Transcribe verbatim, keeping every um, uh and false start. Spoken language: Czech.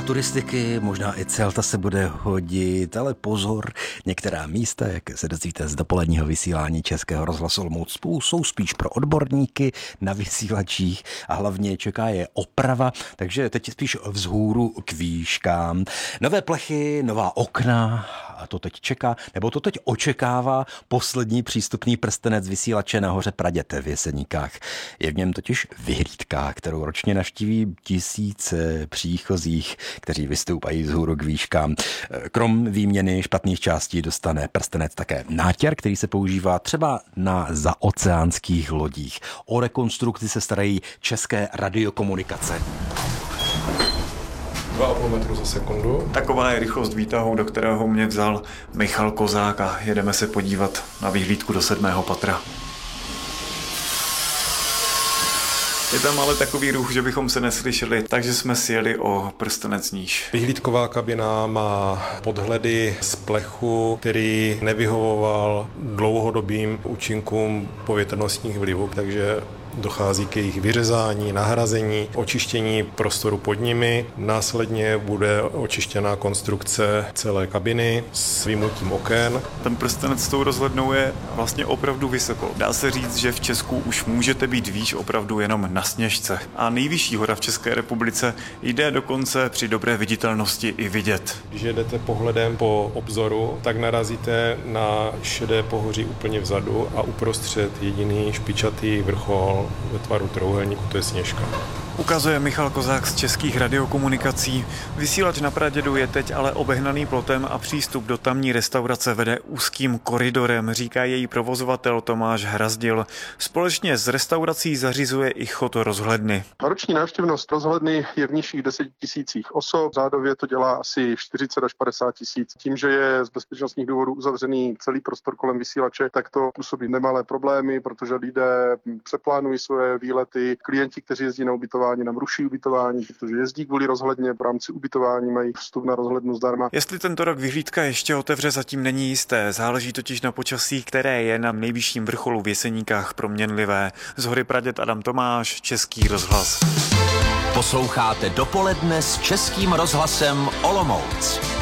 turistiky, možná i Celta se bude hodit, ale pozor, některá místa, jak se dozvíte z dopoledního vysílání Českého rozhlasu Olomouc, jsou spíš pro odborníky na vysílačích a hlavně čeká je oprava, takže teď je spíš vzhůru k výškám. Nové plechy, nová okna, a to teď čeká, nebo to teď očekává poslední přístupný prstenec vysílače nahoře Praděd v Jeseníkách. Je v něm totiž vyhlídka, kterou ročně navštíví tisíce příchozích, kteří vystoupají vzhůru k výškám. Krom výměny špatných částí dostane prstenec také nátěr, který se používá třeba na zaoceánských lodích. O rekonstrukci se starají České radiokomunikace. dva a půl metru za sekundu. Taková je rychlost výtahu, do kterého mě vzal Michal Kozák a jedeme se podívat na vyhlídku do sedmého patra. Je tam ale takový ruch, že bychom se neslyšeli, takže jsme sjeli o prstenec níž. Vyhlídková kabina má podhledy z plechu, který nevyhovoval dlouhodobým účinkům povětrnostních vlivů, takže dochází k jejich vyřezání, nahrazení, očištění prostoru pod nimi. Následně bude očištěná konstrukce celé kabiny s vymutím oken. Ten prstenec s tou rozhlednou je vlastně opravdu vysoko. Dá se říct, že v Česku už můžete být výš opravdu jenom na Sněžce. A nejvyšší hora v České republice jde dokonce při dobré viditelnosti i vidět. Když jedete pohledem po obzoru, tak narazíte na šedé pohoří úplně vzadu a uprostřed jediný špičatý vrchol ve tvaru trojúhelníku, to je Sněžka. Ukazuje Michal Kozák z Českých radiokomunikací. Vysílač na Pradědu je teď ale obehnaný plotem a přístup do tamní restaurace vede úzkým koridorem, říká její provozovatel Tomáš Hrazdil. Společně s restaurací zařizuje i chod rozhledny. Roční návštěvnost rozhledny je v nižších deseti tisících osob, řádově to dělá asi čtyřicet až padesát tisíc. Tím, že je z bezpečnostních důvodů uzavřený celý prostor kolem vysílače, tak to působí nemalé problémy, protože lidé přeplánují svoje výlety, klienti, kteří jezdí na ubytování, nám ruší ubytování, protože jezdí kvůli rozhledně, v rámci ubytování mají vstup na rozhlednu zdarma. Jestli tento rok vyhlídka ještě otevře, zatím není jisté. Záleží totiž na počasí, které je na nejvyšším vrcholu v Jeseníkách proměnlivé. Z hory Praděd Adam Tomáš, Český rozhlas. Posloucháte Dopoledne s Českým rozhlasem Olomouc.